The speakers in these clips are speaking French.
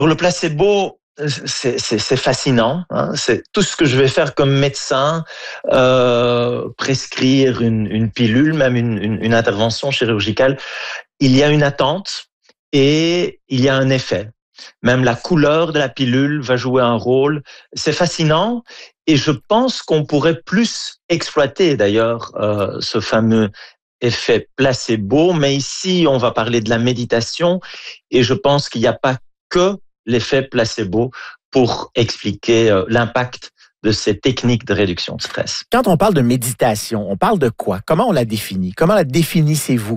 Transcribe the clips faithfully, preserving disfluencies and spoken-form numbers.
Pour le placebo, c'est, c'est, c'est fascinant. Hein. C'est tout ce que je vais faire comme médecin, euh, prescrire une, une pilule, même une, une, une intervention chirurgicale. Il y a une attente et il y a un effet. Même la couleur de la pilule va jouer un rôle. C'est fascinant et je pense qu'on pourrait plus exploiter d'ailleurs euh, ce fameux effet placebo. Mais ici, on va parler de la méditation et je pense qu'il n'y a pas que l'effet placebo pour expliquer euh, l'impact de ces techniques de réduction de stress. Quand on parle de méditation, on parle de quoi? Comment on la définit? Comment la définissez-vous?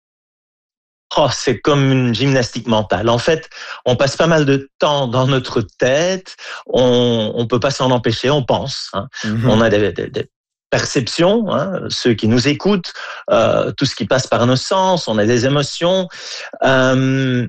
Oh, c'est comme une gymnastique mentale. En fait, on passe pas mal de temps dans notre tête. On on peut pas s'en empêcher. On pense. Hein. Mm-hmm. On a des, des, des perceptions. Hein, ceux qui nous écoutent, euh, tout ce qui passe par nos sens. On a des émotions. Euh,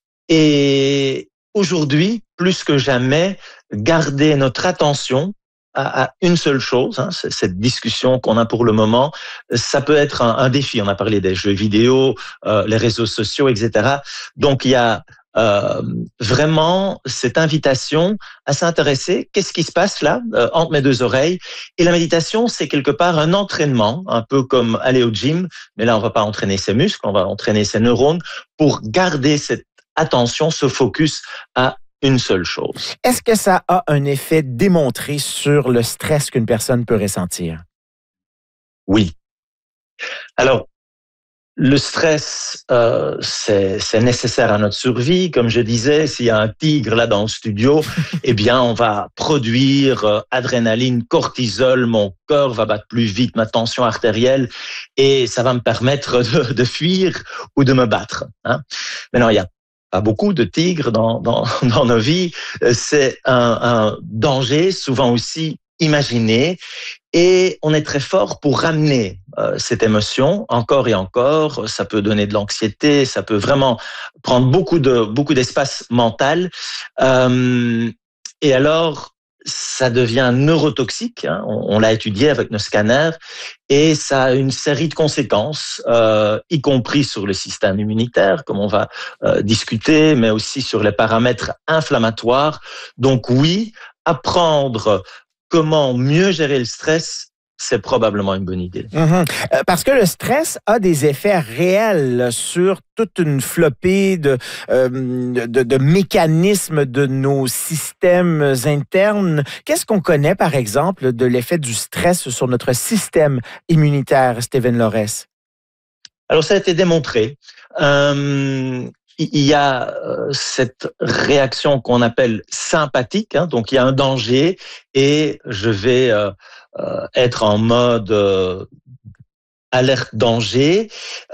et aujourd'hui, plus que jamais, garder notre attention à, à une seule chose, hein, c'est cette discussion qu'on a pour le moment, ça peut être un, un défi. On a parlé des jeux vidéo, euh, les réseaux sociaux, et cetera. Donc, il y a euh, vraiment cette invitation à s'intéresser. Qu'est-ce qui se passe là, euh, entre mes deux oreilles? Et la méditation, c'est quelque part un entraînement, un peu comme aller au gym, mais là, on va pas entraîner ses muscles, on va entraîner ses neurones pour garder cette attention, ce focus à une seule chose. Est-ce que ça a un effet démontré sur le stress qu'une personne peut ressentir? Oui. Alors, le stress, euh, c'est, c'est nécessaire à notre survie. Comme je disais, s'il y a un tigre là dans le studio, eh bien, on va produire euh, adrénaline, cortisol, mon cœur va battre plus vite, ma tension artérielle, et ça va me permettre de, de fuir ou de me battre. Hein. Maintenant, il y a pas beaucoup de tigres dans, dans, dans nos vies. C'est un, un danger, souvent aussi imaginé. Et on est très fort pour ramener euh, cette émotion encore et encore. Ça peut donner de l'anxiété, ça peut vraiment prendre beaucoup de beaucoup d'espace mental. Euh, et alors, ça devient neurotoxique. Hein, on, on l'a étudié avec nos scanners. Et ça a une série de conséquences, euh, y compris sur le système immunitaire, comme on va euh, discuter, mais aussi sur les paramètres inflammatoires. Donc oui, apprendre comment mieux gérer le stress, c'est probablement une bonne idée. Mm-hmm. Euh, parce que le stress a des effets réels sur toute une flopée de, euh, de, de mécanismes de nos systèmes internes. Qu'est-ce qu'on connaît, par exemple, de l'effet du stress sur notre système immunitaire, Steven Lorès? Alors, ça a été démontré. Euh, il y a euh, cette réaction qu'on appelle sympathique, hein, donc il y a un danger et je vais euh, euh, être en mode euh, alerte danger.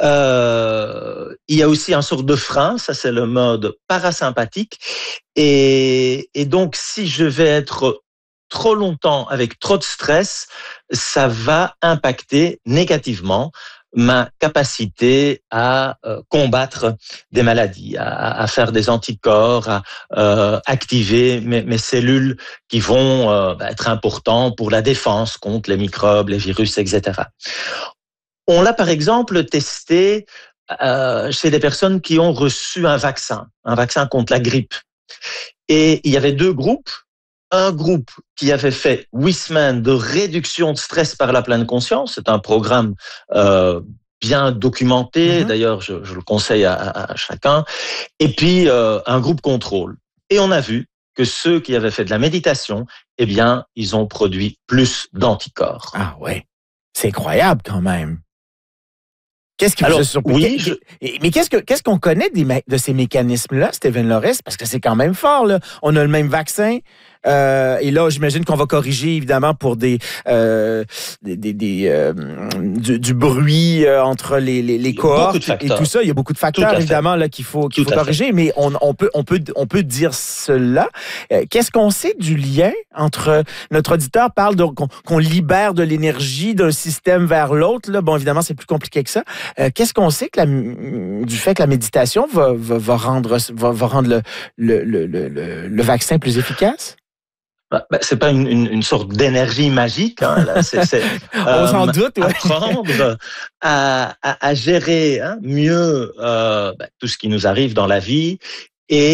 Euh, il y a aussi un sort de frein, ça c'est le mode parasympathique. Et, et donc si je vais être trop longtemps avec trop de stress, ça va impacter négativement ma capacité à euh, combattre des maladies, à, à faire des anticorps, à euh, activer mes, mes cellules qui vont euh, être importantes pour la défense contre les microbes, les virus, et cetera. On l'a par exemple testé euh, chez des personnes qui ont reçu un vaccin, un vaccin contre la grippe. Et il y avait deux groupes. Un groupe qui avait fait huit semaines de réduction de stress par la pleine conscience. C'est un programme euh, bien documenté. Mm-hmm. D'ailleurs, je, je le conseille à, à, à chacun. Et puis, euh, un groupe contrôle. Et on a vu que ceux qui avaient fait de la méditation, eh bien, ils ont produit plus d'anticorps. Ah ouais, c'est incroyable quand même. Qu'est-ce qui vous Alors, a surpris? Oui, je... Mais qu'est-ce, que, qu'est-ce qu'on connaît des, de ces mécanismes-là, Steven Lorès? Parce que c'est quand même fort, là. On a le même vaccin. Euh, et là, j'imagine qu'on va corriger, évidemment, pour des, euh, des, des, des euh, du, du bruit euh, entre les, les, les cohortes et tout ça. Il y a beaucoup de facteurs, évidemment, là, qu'il faut, qu'il faut corriger. Fait. Mais on, on, peut, on, peut, on peut dire cela. Euh, qu'est-ce qu'on sait du lien entre... Notre auditeur parle de, qu'on, qu'on libère de l'énergie d'un système vers l'autre. Là. Bon, évidemment, c'est plus compliqué que ça. Euh, qu'est-ce qu'on sait que la, du fait que la méditation va, va, va rendre, va, va rendre le, le, le, le, le vaccin plus efficace? Ben, c'est pas une, une, une sorte d'énergie magique. Hein, là. C'est, c'est, On euh, s'en doute. Ouais. Apprendre à, à, à gérer hein, mieux euh, ben, tout ce qui nous arrive dans la vie et